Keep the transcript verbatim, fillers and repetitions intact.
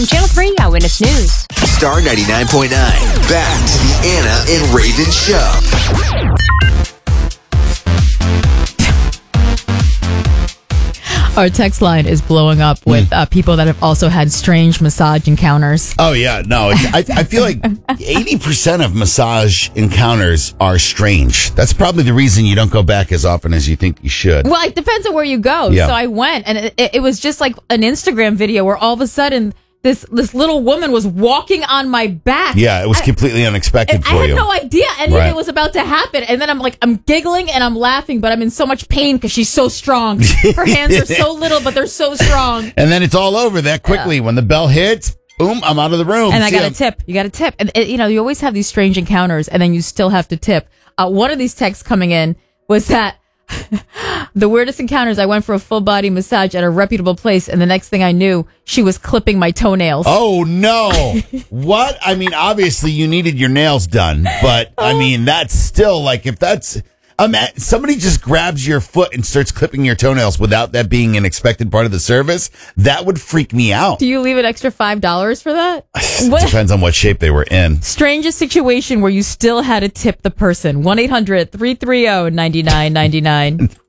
Channel three Eyewitness News. Star ninety-nine point nine. Back to the Anna and Raven Show. Our text line is blowing up with uh, people that have also had strange massage encounters. Oh, yeah. No, it's, I, I feel like eighty percent of massage encounters are strange. That's probably the reason you don't go back as often as you think you should. Well, it depends on where you go. Yeah. So I went, and it, it was just like an Instagram video where all of a sudden this this little woman was walking on my back. Yeah, it was I- completely unexpected And for I had you. no idea any Right. of it was about to happen. And then I'm like, I'm giggling and I'm laughing, but I'm in so much pain because she's so strong. Her hands are so little, but they're so strong. And then it's all over that quickly. When the bell hits, boom, I'm out of the room. And I See got ya. a tip. You got a tip. And, it, you know, you always have these strange encounters, and then you still have to tip. Uh, one of these texts coming in was that the weirdest encounters, I went for a full body massage at a reputable place, and the next thing I knew, she was clipping my toenails. Oh, no. What? I mean, obviously you needed your nails done, but I mean, that's still like, if that's, um, somebody just grabs your foot and starts clipping your toenails without that being an expected part of the service, that would freak me out. Do you leave an extra five dollars for that? What? Depends on what shape they were in. Strangest situation where you still had to tip the person. one eight hundred three three zero nine nine nine nine.